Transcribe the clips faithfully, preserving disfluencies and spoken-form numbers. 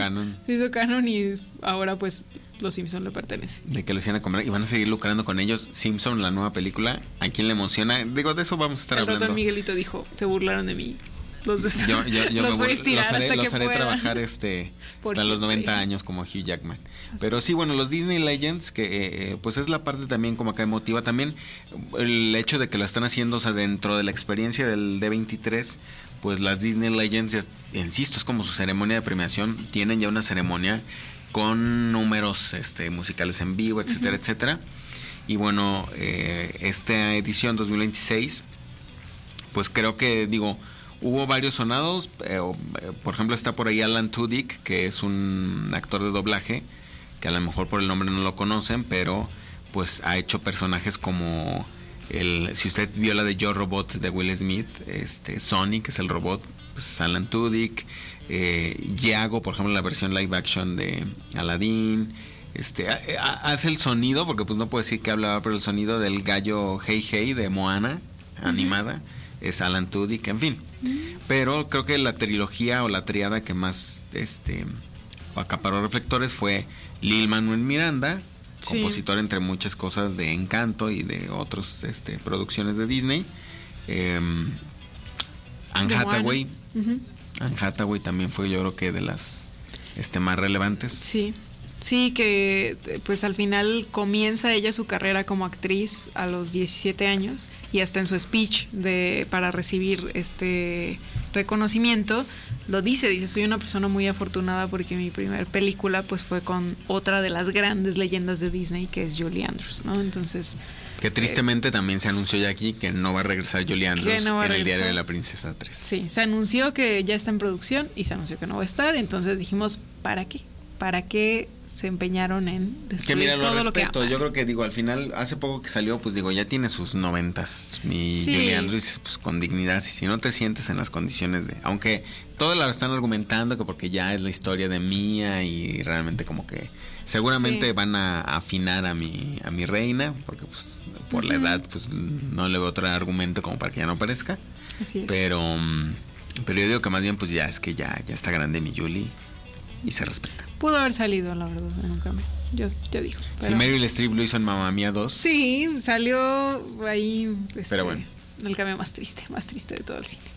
canon. Se hizo canon y ahora pues los Simpson le pertenece. De que lo hicieron a comer y van a seguir lucrando con ellos. Simpson, la nueva película, ¿a quién le emociona? Digo, de eso vamos a estar El hablando. ratón Miguelito dijo, se burlaron de mí. Los, de... yo, yo, yo los me voy a estirar los haré, hasta los que haré pueda. trabajar este Por hasta los siempre. noventa años como Hugh Jackman. Pero sí, bueno, los Disney Legends, que eh, pues es la parte también como acá emotiva. También el hecho de que lo están haciendo, o sea, dentro de la experiencia del D veintitrés, pues las Disney Legends, ya, insisto, es como su ceremonia de premiación. Tienen ya una ceremonia con números este, musicales en vivo, etcétera, uh-huh. etcétera. Y bueno, eh, esta edición dos mil veintiséis, pues creo que, digo, hubo varios sonados, eh, por ejemplo está por ahí Alan Tudyk, que es un actor de doblaje, que a lo mejor por el nombre no lo conocen, pero pues ha hecho personajes como el, si usted vio la de Yo Robot de Will Smith, este Sonic, que es el robot, pues Alan Tudyk, eh, Iago, por ejemplo la versión live action de Aladdin, este hace el sonido, porque pues no puedo decir que hablaba, pero el sonido del gallo Hey Hey de Moana, uh-huh. animada, es Alan Tudyk, en fin. Pero creo que la trilogía o la triada que más este acaparó reflectores fue Lin-Manuel Miranda, sí. compositor entre muchas cosas de Encanto y de otras este, producciones de Disney. eh, Anne Hathaway. Uh-huh. Anne Hathaway también fue, yo creo que de las este, más relevantes. Sí. Sí, que pues al final comienza ella su carrera como actriz a los diecisiete años y hasta en su speech de para recibir este reconocimiento lo dice, dice, soy una persona muy afortunada porque mi primer película pues fue con otra de las grandes leyendas de Disney, que es Julie Andrews, ¿no? Entonces... Que tristemente eh, también se anunció ya aquí que no va a regresar Julie Andrews no en el Diario de la Princesa tres. Sí, se anunció que ya está en producción y se anunció que no va a estar, entonces dijimos, ¿para qué? ¿Para qué se empeñaron en destruir que mira, lo todo respeto, lo que yo creo que digo, al final, hace poco que salió, pues digo, ya tiene sus noventas, mi sí. Julie Andrews, pues con dignidad, y si no te sientes en las condiciones de, aunque todos la están argumentando que porque ya es la historia de Mía y realmente como que seguramente sí. van a afinar a mi a mi reina, porque pues por uh-huh. la edad pues no le veo otro argumento como para que ya no aparezca. Así es. Pero pero yo digo que más bien pues ya es que ya ya está grande mi Julie y se respeta. Pudo haber salido, la verdad, en un cameo. Yo, yo digo. Si Meryl Streep lo hizo en Mamma Mía dos. Sí, salió ahí. Este, pero bueno. El cameo más triste, más triste de todo el cine.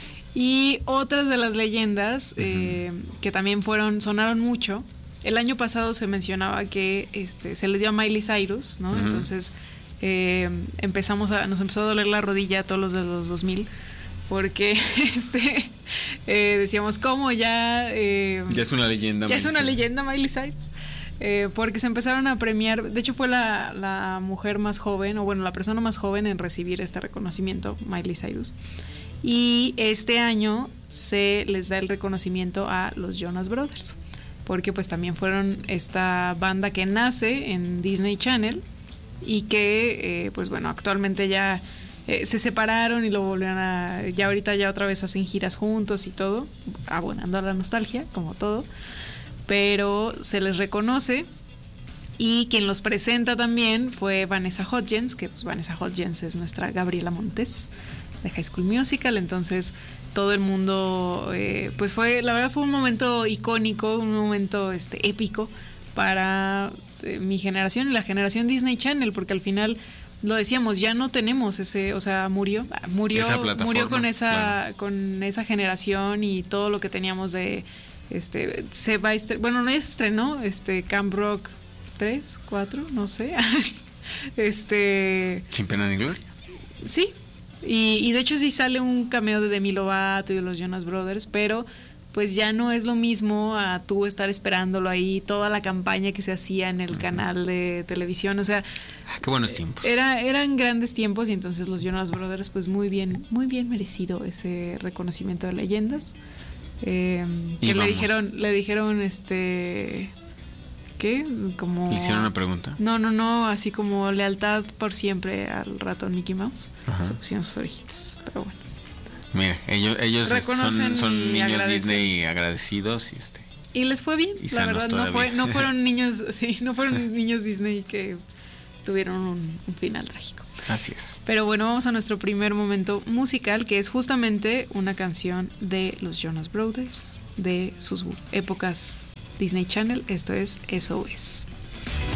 Y otras de las leyendas uh-huh. eh, que también fueron, sonaron mucho. El año pasado se mencionaba que este, se le dio a Miley Cyrus, ¿no? Uh-huh. Entonces eh, empezamos a, nos empezó a doler la rodilla a todos los de los dos mil. Porque este eh, decíamos, ¿cómo ya? Eh, ya es una leyenda. Ya es una leyenda Miley Cyrus. Eh, porque se empezaron a premiar. De hecho, fue la, la mujer más joven, o bueno, la persona más joven en recibir este reconocimiento, Miley Cyrus. Y este año se les da el reconocimiento a los Jonas Brothers. Porque pues también fueron esta banda que nace en Disney Channel y que, eh, pues bueno, actualmente ya... Eh, se separaron y lo volvieron a... Ya ahorita ya otra vez hacen giras juntos y todo, abonando a la nostalgia, como todo. Pero se les reconoce y quien los presenta también fue Vanessa Hudgens, que pues Vanessa Hudgens es nuestra Gabriela Montes de High School Musical. Entonces todo el mundo... Eh, pues fue... La verdad fue un momento icónico, un momento este, épico para eh, mi generación y la generación Disney Channel, porque al final... Lo decíamos, ya no tenemos ese, o sea, murió, murió, murió con esa, claro. con esa generación y todo lo que teníamos de, este, se va a estrenar, bueno, no ya se estrenó, este, Camp Rock tres, cuatro, no sé, este. Sin pena ni gloria. Sí, y, y de hecho sí sale un cameo de Demi Lovato y de los Jonas Brothers, pero pues ya no es lo mismo a tú estar esperándolo ahí, toda la campaña que se hacía en el uh-huh. canal de televisión, o sea, ah, qué buenos tiempos. Era, eran grandes tiempos y entonces los Jonas Brothers, pues muy bien, muy bien merecido ese reconocimiento de leyendas. Eh, que le dijeron, le dijeron, este, ¿qué? Como. ¿Le hicieron una pregunta? No, no, no, así como lealtad por siempre al ratón Mickey Mouse. Ajá. Se pusieron sus orejitas, pero bueno. Mira, ellos, ellos son, son niños Disney agradecidos y este. Y les fue bien, y la verdad, no fue, no fueron niños, sí, no fueron niños Disney que tuvieron un, un final trágico. Así es. Pero bueno, vamos a nuestro primer momento musical, que es justamente una canción de los Jonas Brothers, de sus épocas Disney Channel. Esto es S O S.